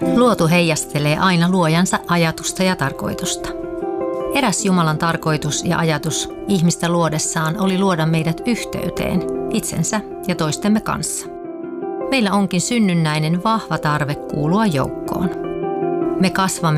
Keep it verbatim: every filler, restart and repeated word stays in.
Luotu heijastelee aina luojansa ajatusta ja tarkoitusta. Eräs Jumalan tarkoitus ja ajatus ihmistä luodessaan oli luoda meidät yhteyteen itsensä ja toistemme kanssa. Meillä onkin synnynnäinen vahva tarve kuulua joukkoon. Me kasvamme